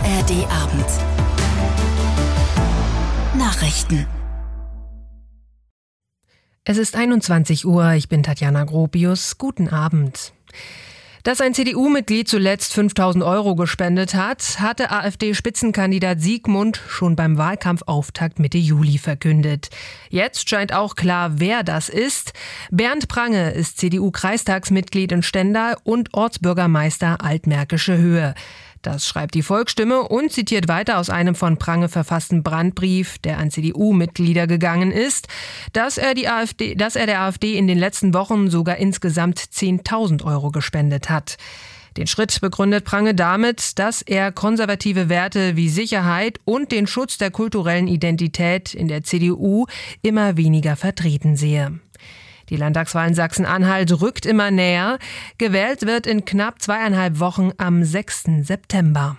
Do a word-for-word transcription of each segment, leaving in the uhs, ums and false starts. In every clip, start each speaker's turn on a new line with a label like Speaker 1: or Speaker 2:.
Speaker 1: A R D-Abend. Nachrichten.
Speaker 2: Es ist einundzwanzig Uhr, ich bin Tatjana Gropius. Guten Abend. Dass ein C D U-Mitglied zuletzt fünftausend Euro gespendet hat, hatte AfD-Spitzenkandidat Siegmund schon beim Wahlkampfauftakt Mitte Juli verkündet. Jetzt scheint auch klar, wer das ist. Bernd Prange ist C D U-Kreistagsmitglied in Stendal und Ortsbürgermeister Altmärkische Höhe. Das schreibt die Volksstimme und zitiert weiter aus einem von Prange verfassten Brandbrief, der an C D U-Mitglieder gegangen ist, dass er, die AfD, dass er der AfD in den letzten Wochen sogar insgesamt zehntausend Euro gespendet hat. Den Schritt begründet Prange damit, dass er konservative Werte wie Sicherheit und den Schutz der kulturellen Identität in der C D U immer weniger vertreten sehe. Die Landtagswahl in Sachsen-Anhalt rückt immer näher. Gewählt wird in knapp zweieinhalb Wochen am sechsten September.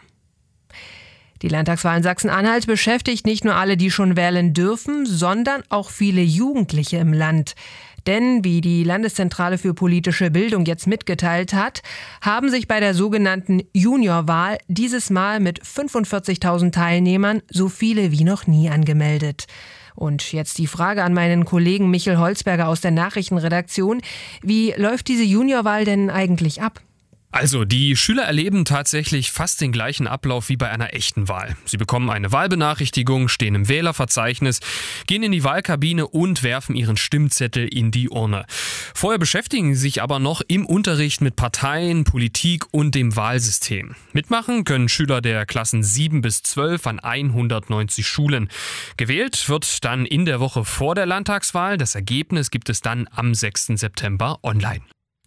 Speaker 2: Die Landtagswahl in Sachsen-Anhalt beschäftigt nicht nur alle, die schon wählen dürfen, sondern auch viele Jugendliche im Land. Denn, wie die Landeszentrale für politische Bildung jetzt mitgeteilt hat, haben sich bei der sogenannten Juniorwahl dieses Mal mit fünfundvierzigtausend Teilnehmern so viele wie noch nie angemeldet. Und jetzt die Frage an meinen Kollegen Michel Holzberger aus der Nachrichtenredaktion. Wie läuft diese Juniorwahl denn eigentlich ab?
Speaker 3: Also, die Schüler erleben tatsächlich fast den gleichen Ablauf wie bei einer echten Wahl. Sie bekommen eine Wahlbenachrichtigung, stehen im Wählerverzeichnis, gehen in die Wahlkabine und werfen ihren Stimmzettel in die Urne. Vorher beschäftigen sie sich aber noch im Unterricht mit Parteien, Politik und dem Wahlsystem. Mitmachen können Schüler der Klassen sieben bis zwölf an hundertneunzig Schulen. Gewählt wird dann in der Woche vor der Landtagswahl. Das Ergebnis gibt es dann am sechsten September online.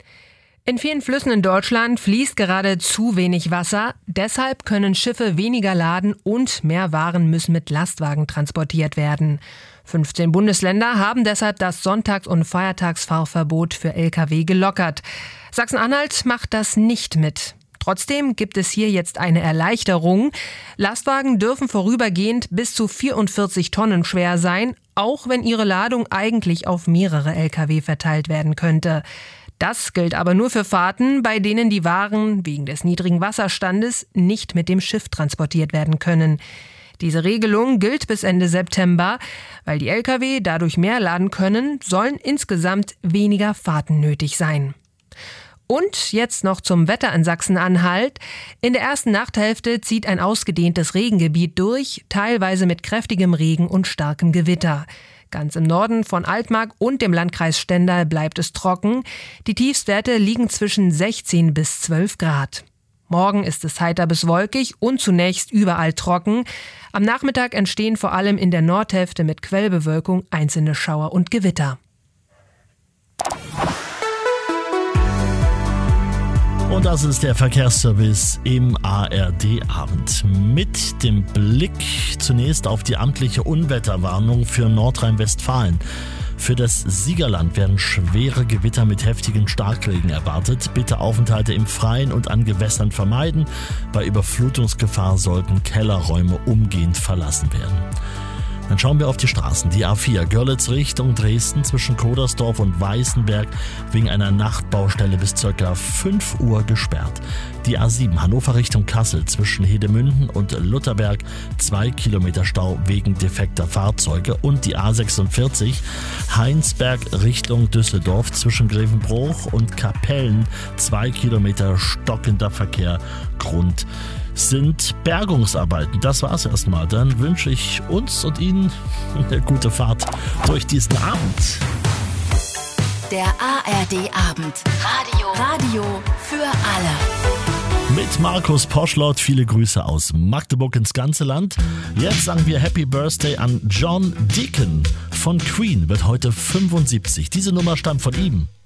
Speaker 2: In vielen Flüssen in Deutschland fließt gerade zu wenig Wasser. Deshalb können Schiffe weniger laden und mehr Waren müssen mit Lastwagen transportiert werden. fünfzehn Bundesländer haben deshalb das Sonntags- und Feiertagsfahrverbot für L K W gelockert. Sachsen-Anhalt macht das nicht mit. Trotzdem gibt es hier jetzt eine Erleichterung. Lastwagen dürfen vorübergehend bis zu vierundvierzig Tonnen schwer sein, auch wenn ihre Ladung eigentlich auf mehrere L K W verteilt werden könnte. Das gilt aber nur für Fahrten, bei denen die Waren wegen des niedrigen Wasserstandes nicht mit dem Schiff transportiert werden können. Diese Regelung gilt bis Ende September. Weil die L K W dadurch mehr laden können, sollen insgesamt weniger Fahrten nötig sein. Und jetzt noch zum Wetter in Sachsen-Anhalt. In der ersten Nachthälfte zieht ein ausgedehntes Regengebiet durch, teilweise mit kräftigem Regen und starkem Gewitter. Ganz im Norden von Altmark und dem Landkreis Stendal bleibt es trocken. Die Tiefstwerte liegen zwischen sechzehn bis zwölf Grad. Morgen ist es heiter bis wolkig und zunächst überall trocken. Am Nachmittag entstehen vor allem in der Nordhälfte mit Quellbewölkung einzelne Schauer und Gewitter.
Speaker 4: Und das ist der Verkehrsservice im A R D-Abend. Mit dem Blick zunächst auf die amtliche Unwetterwarnung für Nordrhein-Westfalen. Für das Siegerland werden schwere Gewitter mit heftigen Starkregen erwartet. Bitte Aufenthalte im Freien und an Gewässern vermeiden. Bei Überflutungsgefahr sollten Kellerräume umgehend verlassen werden. Dann schauen wir auf die Straßen. Die A vier Görlitz Richtung Dresden zwischen Kodersdorf und Weißenberg wegen einer Nachtbaustelle bis ca. fünf Uhr gesperrt. Die A sieben Hannover Richtung Kassel zwischen Hedemünden und Lutherberg zwei Kilometer Stau wegen defekter Fahrzeuge. Und die A sechsundvierzig Heinsberg Richtung Düsseldorf zwischen Grevenbruch und Kapellen zwei Kilometer stockender Verkehr. Grund sind Bergungsarbeiten. Das war's erstmal. Dann wünsche ich uns und Ihnen eine gute Fahrt durch diesen Abend.
Speaker 1: Der A R D-Abend. Radio. Radio für alle.
Speaker 4: Mit Markus Poschlott, viele Grüße aus Magdeburg ins ganze Land. Jetzt sagen wir Happy Birthday an John Deacon von Queen, wird heute fünfundsiebzig. Diese Nummer stammt von ihm.